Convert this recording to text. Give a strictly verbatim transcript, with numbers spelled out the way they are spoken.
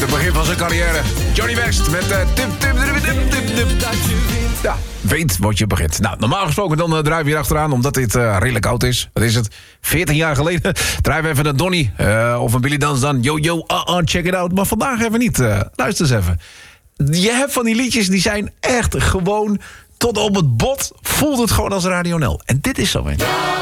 het begin van zijn carrière. Johnny West met uh, tip, tip, tip, tip, tip, tip. Ja, weet wat je begint. Nou, normaal gesproken dan uh, draaien we hier achteraan, omdat dit uh, redelijk oud is. Wat is het? veertien jaar geleden. Draaien we even een Donny uh, of een Billy Dans dan. Yo, yo, uh, uh, check it out. Maar vandaag even niet. Uh, luister eens even. Je hebt van die liedjes, die zijn echt gewoon tot op het bot. Voelt het gewoon als Radio N L. En dit is zo een.